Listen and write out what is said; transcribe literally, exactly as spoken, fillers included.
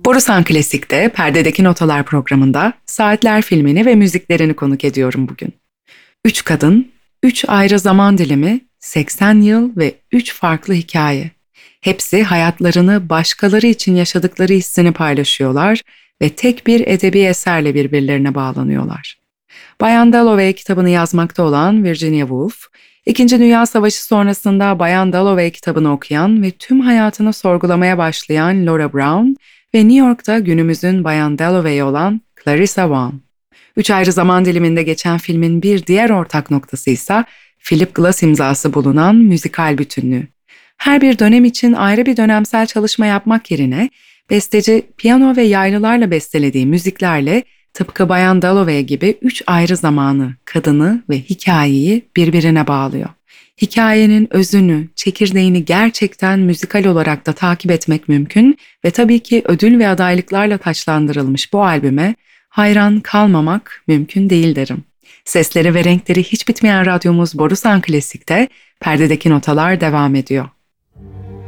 Borusan Klasik'te Perdedeki Notalar programında Saatler filmini ve müziklerini konuk ediyorum bugün. Üç kadın, üç ayrı zaman dilimi, seksen yıl ve üç farklı hikaye. Hepsi hayatlarını başkaları için yaşadıkları hissini paylaşıyorlar ve tek bir edebi eserle birbirlerine bağlanıyorlar. Bayan Dalloway kitabını yazmakta olan Virginia Woolf, İkinci Dünya Savaşı sonrasında Bayan Dalloway kitabını okuyan ve tüm hayatını sorgulamaya başlayan Laura Brown ve New York'ta günümüzün Bayan Dalloway olan Clarissa Vaughan. Üç ayrı zaman diliminde geçen filmin bir diğer ortak noktası ise Philip Glass imzası bulunan müzikal bütünlüğü. Her bir dönem için ayrı bir dönemsel çalışma yapmak yerine besteci piyano ve yaylılarla bestelediği müziklerle tıpkı Bayan Dalloway gibi üç ayrı zamanı, kadını ve hikayeyi birbirine bağlıyor. Hikayenin özünü, çekirdeğini gerçekten müzikal olarak da takip etmek mümkün ve tabii ki ödül ve adaylıklarla taçlandırılmış bu albüme hayran kalmamak mümkün değil derim. Sesleri ve renkleri hiç bitmeyen radyomuz Borusan Klasik'te Perdedeki Notalar devam ediyor.